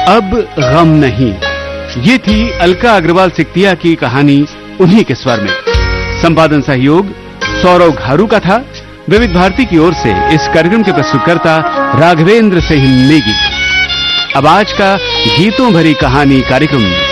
अब गम नहीं। ये थी अलका अग्रवाल सिकतिया की कहानी उन्हीं के स्वर में। संपादन सहयोग सौरव घारू का था। विविध भारती की ओर से इस कार्यक्रम के प्रस्तुतकर्ता राघवेंद्र सिंह नेगी। अब आज का गीतों भरी कहानी कार्यक्रम